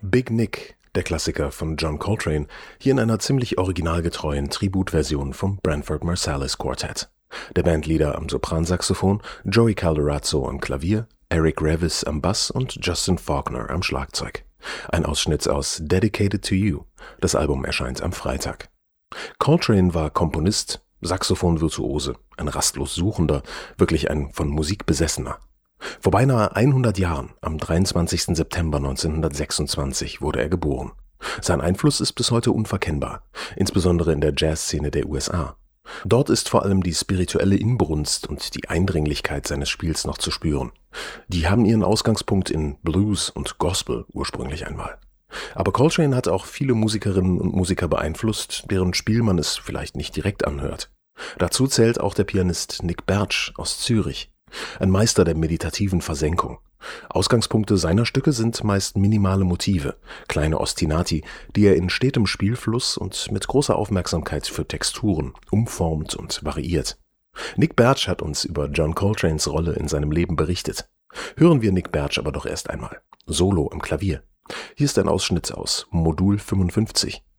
Big Nick, der Klassiker von John Coltrane, hier in einer ziemlich originalgetreuen Tributversion vom Branford Marsalis Quartet. Der Bandleader am Sopransaxophon, Joey Calderazzo am Klavier, Eric Revis am Bass und Justin Faulkner am Schlagzeug. Ein Ausschnitt aus Dedicated to You. Das Album erscheint am Freitag. Coltrane war Komponist, Saxophon-Virtuose, ein rastlos Suchender, wirklich ein von Musik Besessener. Vor beinahe 100 Jahren, am 23. September 1926, wurde er geboren. Sein Einfluss ist bis heute unverkennbar, insbesondere in der Jazzszene der USA. Dort ist vor allem die spirituelle Inbrunst und die Eindringlichkeit seines Spiels noch zu spüren. Die haben ihren Ausgangspunkt in Blues und Gospel ursprünglich einmal. Aber Coltrane hat auch viele Musikerinnen und Musiker beeinflusst, deren Spiel man es vielleicht nicht direkt anhört. Dazu zählt auch der Pianist Nick Bertsch aus Zürich. Ein Meister der meditativen Versenkung. Ausgangspunkte seiner Stücke sind meist minimale Motive, kleine Ostinati, die er in stetem Spielfluss und mit großer Aufmerksamkeit für Texturen umformt und variiert. Nick Bertsch hat uns über John Coltranes Rolle in seinem Leben berichtet. Hören wir Nick Bertsch aber doch erst einmal. Solo am Klavier. Hier ist ein Ausschnitt aus Modul 55.